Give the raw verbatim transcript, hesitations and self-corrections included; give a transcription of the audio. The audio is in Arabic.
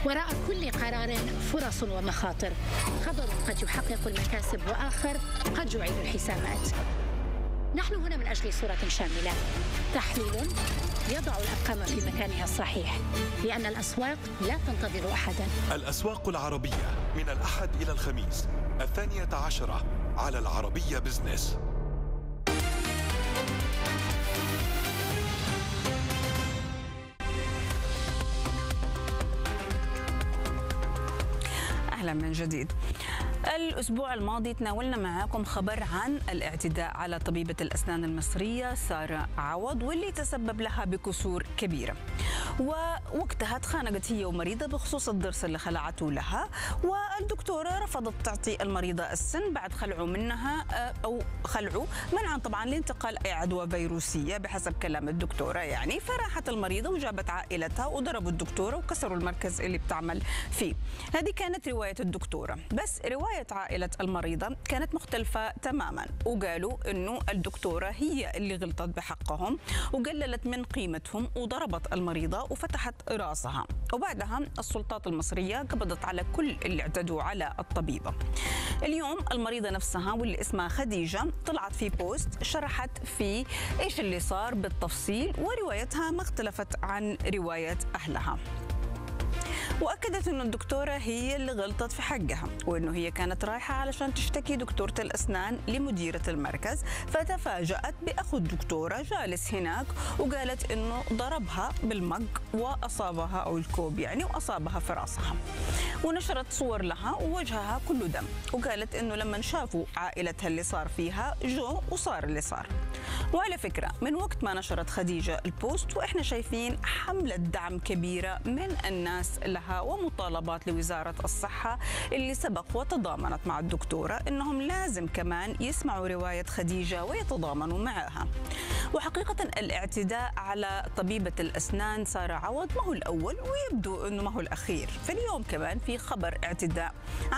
وراء كل قرار فرص ومخاطر، خبر قد يحقق المكاسب وآخر قد يعيد الحسابات. نحن هنا من أجل صورة شاملة، تحليل يضع الأرقام في مكانها الصحيح، لأن الأسواق لا تنتظر أحدا. الأسواق العربية من الأحد إلى الخميس الثانية عشرة على العربية بزنس. أهلا من جديد. الأسبوع الماضي تناولنا معاكم خبر عن الاعتداء على طبيبة الأسنان المصرية سارة عوض، واللي تسبب لها بكسور كبيرة، ووقتها تخانقت هي ومريضة بخصوص الضرس اللي خلعته لها، والدكتورة رفضت تعطي المريضة السن بعد خلعوا منها أو خلعوا منعا طبعا لانتقال أي عدوى فيروسية بحسب كلام الدكتورة يعني. فراحت المريضة وجابت عائلتها وضربوا الدكتورة وكسروا المركز اللي بتعمل فيه. هذه كانت رواية الدكتورة، بس رواية عائلة المريضة كانت مختلفة تماما، وقالوا انه الدكتورة هي اللي غلطت بحقهم وقللت من قيمتهم وضربت المريضة وفتحت راسها. وبعدها السلطات المصرية قبضت على كل اللي اعتدوا على الطبيبة. اليوم المريضة نفسها واللي اسمها خديجة طلعت في بوست شرحت فيه ايش اللي صار بالتفصيل، وروايتها ما اختلفت عن رواية أهلها، وأكدت أن الدكتورة هي اللي غلطت في حقها، وأنه هي كانت رايحة علشان تشتكي دكتورة الأسنان لمديرة المركز، فتفاجأت بأخو الدكتورة جالس هناك وقالت أنه ضربها بالمج وأصابها أو الكوب يعني وأصابها في راسها، ونشرت صور لها ووجهها كله دم، وقالت أنه لما شافوا عائلتها اللي صار فيها جو وصار اللي صار. وعلى فكرة من وقت ما نشرت خديجة البوست وإحنا شايفين حملة دعم كبيرة من الناس لها ومطالبات لوزارة الصحة اللي سبق وتضامنت مع الدكتورة إنهم لازم كمان يسمعوا رواية خديجة ويتضامنوا معها. وحقيقة الاعتداء على طبيبة الأسنان سارة عوض ما هو الأول ويبدو أنه ما هو الأخير، فاليوم كمان في خبر اعتداء